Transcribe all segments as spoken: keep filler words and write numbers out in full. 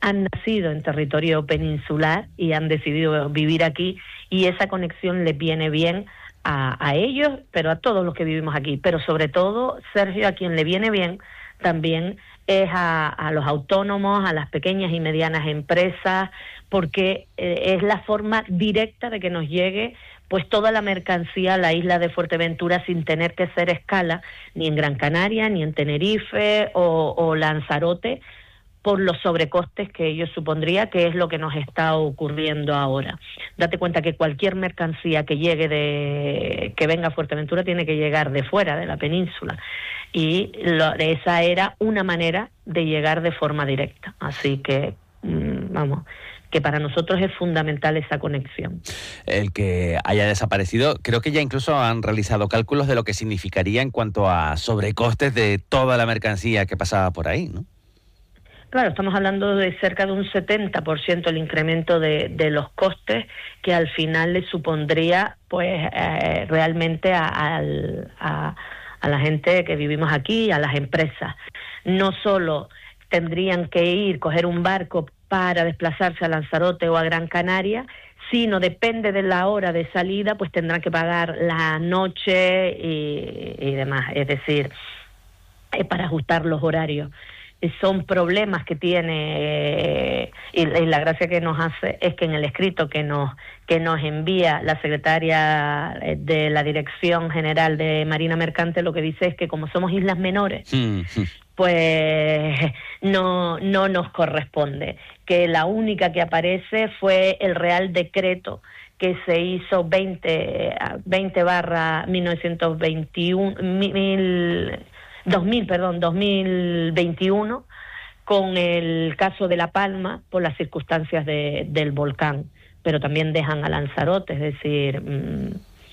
han nacido en territorio peninsular y han decidido vivir aquí, y esa conexión les viene bien a, a ellos, pero a todos los que vivimos aquí. Pero sobre todo, Sergio, a quien le viene bien también es a, a los autónomos, a las pequeñas y medianas empresas, porque eh, es la forma directa de que nos llegue pues toda la mercancía a la isla de Fuerteventura sin tener que hacer escala ni en Gran Canaria, ni en Tenerife o, o Lanzarote, por los sobrecostes que ello supondría, que es lo que nos está ocurriendo ahora. Date cuenta que cualquier mercancía que llegue de que venga a Fuerteventura tiene que llegar de fuera de la península, y lo, esa era una manera de llegar de forma directa. Así que, mmm, vamos, que para nosotros es fundamental esa conexión. El que haya desaparecido, creo que ya incluso han realizado cálculos de lo que significaría en cuanto a sobrecostes de toda la mercancía que pasaba por ahí, ¿no? Claro, estamos hablando de cerca de un setenta por ciento el incremento de, de los costes, que al final le supondría pues eh, realmente a, a, a la gente que vivimos aquí, a las empresas. No solo tendrían que ir, coger un barco para desplazarse a Lanzarote o a Gran Canaria, sino depende de la hora de salida, pues tendrán que pagar la noche y, y demás, es decir, eh, para ajustar los horarios. Son problemas que tiene, y, y la gracia que nos hace es que en el escrito que nos que nos envía la secretaria de la Dirección General de Marina Mercante, lo que dice es que como somos islas menores, mm. pues no, no nos corresponde, que la única que aparece fue el Real Decreto que se hizo veinte barra mil novecientos veintiuno, mil dos mil, perdón, dos mil veintiuno, con el caso de La Palma por las circunstancias de, del volcán, pero también dejan a Lanzarote, es decir, mmm,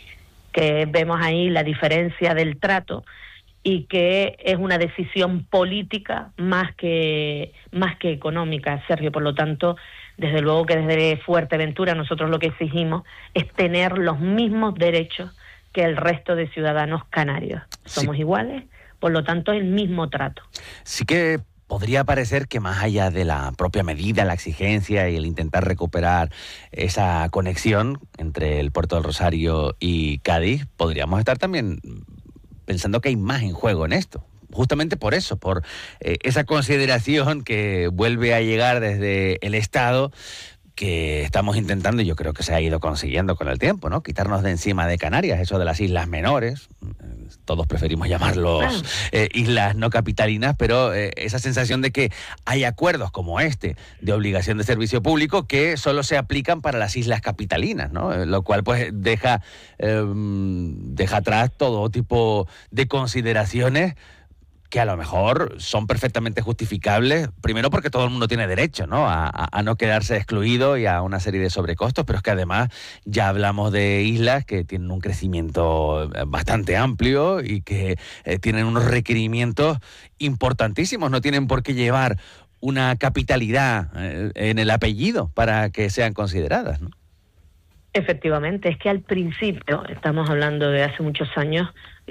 que vemos ahí la diferencia del trato y que es una decisión política más que más que económica, Sergio. Por lo tanto, desde luego que desde Fuerteventura nosotros lo que exigimos es tener los mismos derechos que el resto de ciudadanos canarios. Somos sí. iguales. Por lo tanto, el mismo trato. Sí que podría parecer que más allá de la propia medida, la exigencia y el intentar recuperar esa conexión entre el Puerto del Rosario y Cádiz, podríamos estar también pensando que hay más en juego en esto. Justamente por eso, por eh, esa consideración que vuelve a llegar desde el Estado, que estamos intentando, y yo creo que se ha ido consiguiendo con el tiempo, ¿no? Quitarnos de encima de Canarias, eso de las islas menores. Todos preferimos llamarlos eh, islas no capitalinas, pero eh, esa sensación de que hay acuerdos como este de obligación de servicio público que solo se aplican para las islas capitalinas, ¿no? Eh, lo cual pues deja, eh, deja atrás todo tipo de consideraciones que a lo mejor son perfectamente justificables, primero porque todo el mundo tiene derecho, ¿no?, a, a no quedarse excluido y a una serie de sobrecostos, pero es que además ya hablamos de islas que tienen un crecimiento bastante amplio y que eh, tienen unos requerimientos importantísimos, no tienen por qué llevar una capitalidad eh, en el apellido para que sean consideradas, ¿no? Efectivamente, es que al principio, estamos hablando de hace muchos años,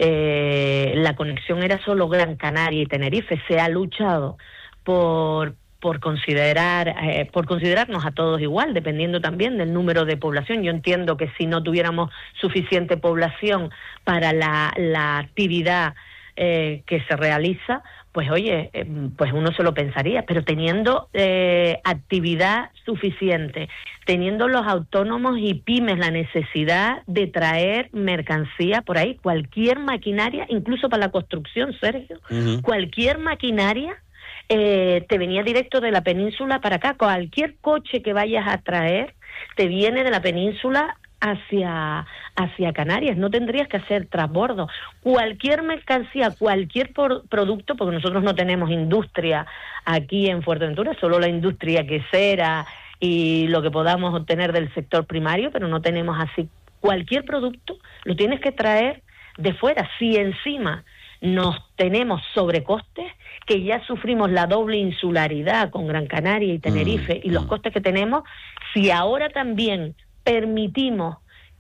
eh, la conexión era solo Gran Canaria y Tenerife. Se ha luchado por por considerar eh, por considerarnos a todos igual, dependiendo también del número de población. Yo entiendo que si no tuviéramos suficiente población para la, la actividad eh, que se realiza, pues oye, eh, pues uno se lo pensaría, pero teniendo eh, actividad suficiente, teniendo los autónomos y pymes la necesidad de traer mercancía por ahí, cualquier maquinaria, incluso para la construcción, Sergio, uh-huh. cualquier maquinaria eh, te venía directo de la península para acá. Cualquier coche que vayas a traer te viene de la península hacia hacia Canarias, no tendrías que hacer transbordo. Cualquier mercancía, cualquier por, producto, porque nosotros no tenemos industria aquí en Fuerteventura, solo la industria quesera y lo que podamos obtener del sector primario, pero no tenemos así. Cualquier producto lo tienes que traer de fuera. Si encima nos tenemos sobrecostes, que ya sufrimos la doble insularidad con Gran Canaria y Tenerife, mm, y los mm. costes que tenemos, si ahora también permitimos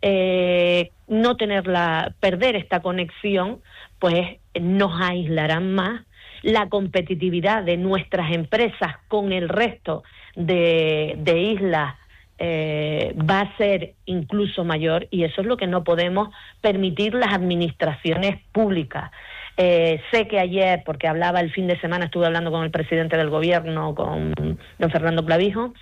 eh, no tenerla, perder esta conexión, pues nos aislarán más la competitividad de nuestras empresas con el resto de, de islas eh, va a ser incluso mayor, y eso es lo que no podemos permitir las administraciones públicas. Eh, sé que ayer, porque hablaba el fin de semana, estuve hablando con el presidente del gobierno, con don Fernando Clavijo.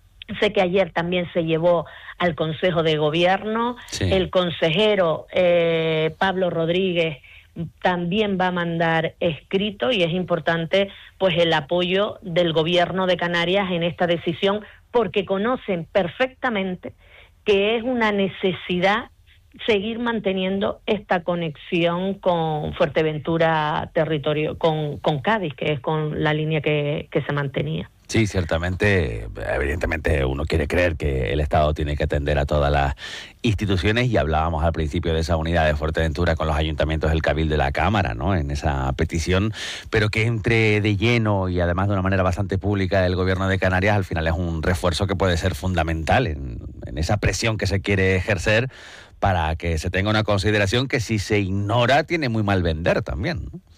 Sé que ayer también se llevó al Consejo de Gobierno, sí. El consejero eh, Pablo Rodríguez también va a mandar escrito, y es importante pues el apoyo del Gobierno de Canarias en esta decisión, porque conocen perfectamente que es una necesidad seguir manteniendo esta conexión con Fuerteventura territorio, con, con Cádiz, que es con la línea que, que se mantenía. Sí, ciertamente, evidentemente uno quiere creer que el Estado tiene que atender a todas las instituciones, y hablábamos al principio de esa unidad de Fuerteventura con los ayuntamientos del Cabildo de la Cámara, ¿no?, en esa petición, pero que entre de lleno y además de una manera bastante pública el Gobierno de Canarias, al final es un refuerzo que puede ser fundamental en, en esa presión que se quiere ejercer para que se tenga una consideración que, si se ignora, tiene muy mal vender también, ¿no?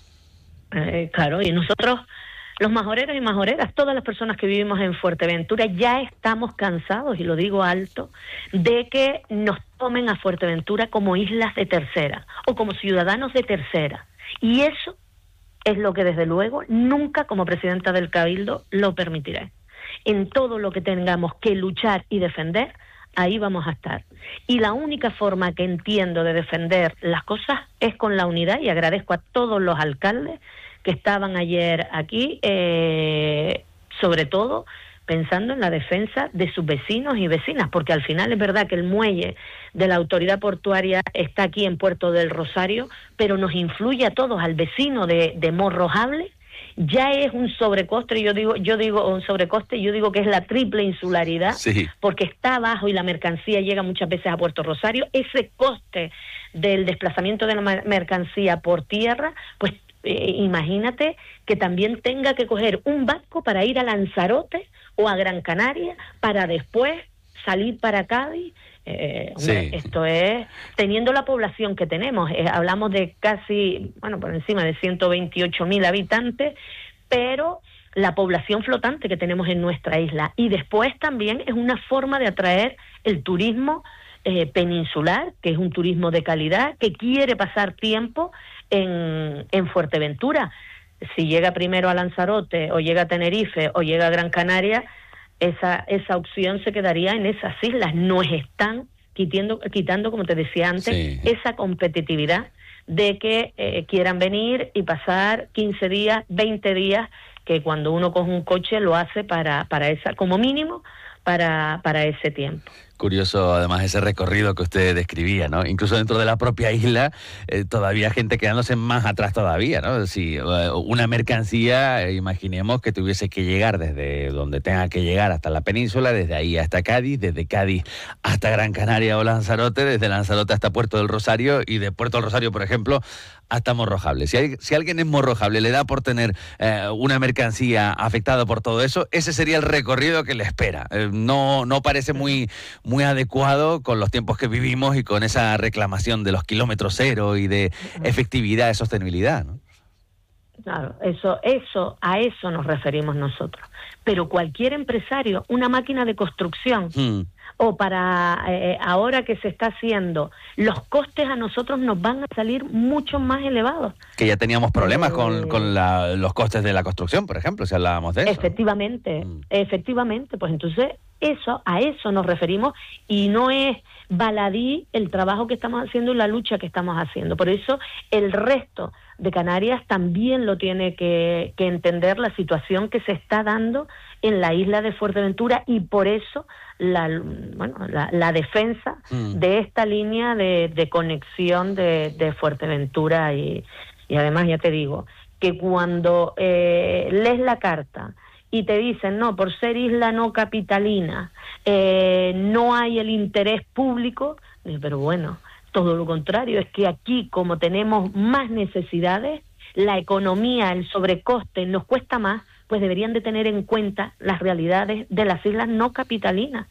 Eh, claro, y nosotros, los majoreros y majoreras, todas las personas que vivimos en Fuerteventura, ya estamos cansados, y lo digo alto, de que nos tomen a Fuerteventura como islas de tercera o como ciudadanos de tercera. Y eso es lo que, desde luego, nunca como presidenta del Cabildo lo permitiré. En todo lo que tengamos que luchar y defender, ahí vamos a estar. Y la única forma que entiendo de defender las cosas es con la unidad, y agradezco a todos los alcaldes que estaban ayer aquí, eh, sobre todo pensando en la defensa de sus vecinos y vecinas, porque al final es verdad que el muelle de la autoridad portuaria está aquí en Puerto del Rosario, pero nos influye a todos. Al vecino de, de Morrojable ya es un sobrecoste, yo digo, yo digo un sobrecoste, yo digo que es la triple insularidad, sí. Porque está abajo y la mercancía llega muchas veces a Puerto Rosario. Ese coste del desplazamiento de la mercancía por tierra, pues eh, imagínate que también tenga que coger un barco para ir a Lanzarote o a Gran Canaria para después salir para Cádiz. Eh, hombre, sí. Esto es, teniendo la población que tenemos, eh, hablamos de casi, bueno, por encima de ciento veintiocho mil habitantes, pero la población flotante que tenemos en nuestra isla. Y después también es una forma de atraer el turismo eh, peninsular, que es un turismo de calidad, que quiere pasar tiempo en, en Fuerteventura. Si llega primero a Lanzarote, o llega a Tenerife, o llega a Gran Canaria, esa esa opción se quedaría en esas islas. Nos están quitando, quitando, como te decía antes, sí. esa competitividad de que eh, quieran venir y pasar quince días, veinte días, que cuando uno coge un coche lo hace para, para esa, como mínimo, para, para ese tiempo. Curioso, además, ese recorrido que usted describía, ¿no? Incluso dentro de la propia isla, eh, todavía gente quedándose más atrás todavía, ¿no? Si eh, una mercancía, eh, imaginemos que tuviese que llegar desde donde tenga que llegar hasta la península, desde ahí hasta Cádiz, desde Cádiz hasta Gran Canaria o Lanzarote, desde Lanzarote hasta Puerto del Rosario, y de Puerto del Rosario, por ejemplo, hasta Morrojable. Si, hay, si alguien es Morrojable le da por tener eh, una mercancía afectada por todo eso, ese sería el recorrido que le espera. Eh, no, no parece muy... muy adecuado con los tiempos que vivimos y con esa reclamación de los kilómetros cero y de efectividad, de sostenibilidad, ¿no? Claro, eso, eso, a eso nos referimos nosotros. Pero cualquier empresario, una máquina de construcción, hmm. o para eh, ahora que se está haciendo, los costes a nosotros nos van a salir mucho más elevados. Que ya teníamos problemas eh, con, con la, los costes de la construcción, por ejemplo, si hablábamos de eso. Efectivamente, hmm. efectivamente, pues entonces eso, a eso nos referimos, y no es baladí el trabajo que estamos haciendo y la lucha que estamos haciendo. Por eso el resto de Canarias también lo tiene que, que entender, la situación que se está dando en la isla de Fuerteventura, y por eso la, bueno, la, la defensa mm. de esta línea de, de conexión de, de Fuerteventura. Y, y además, ya te digo, que cuando eh, lees la carta y te dicen, no, por ser isla no capitalina, eh, no hay el interés público, pero bueno, todo lo contrario, es que aquí, como tenemos más necesidades, la economía, el sobrecoste nos cuesta más, pues deberían de tener en cuenta las realidades de las islas no capitalinas.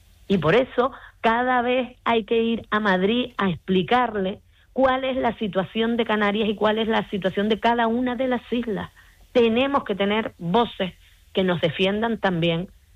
Y por eso cada vez hay que ir a Madrid a explicarle cuál es la situación de Canarias y cuál es la situación de cada una de las islas. tenemos que tener voces que nos defiendan también